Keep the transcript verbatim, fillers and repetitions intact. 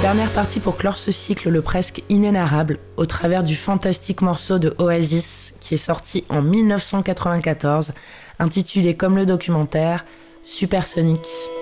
Dernière partie pour clore ce cycle, le presque inénarrable, au travers du fantastique morceau de Oasis qui est sorti en dix-neuf cent quatre-vingt-quatorze, intitulé comme le documentaire Supersonic.